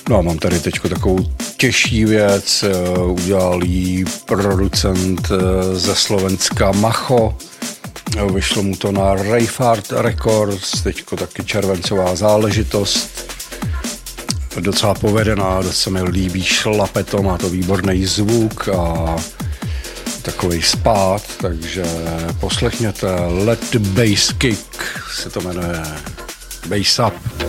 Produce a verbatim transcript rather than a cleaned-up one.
No a mám tady teď takovou těžší věc, udělal jí producent ze Slovenska Macho, vyšlo mu to na Rayfart Records, teďko taky červencová záležitost, docela povedená, dost se mi líbí, šlape to, má to výborný zvuk a takovej spát, takže poslechněte Let the Bass Kick, se to jmenuje Bass Up.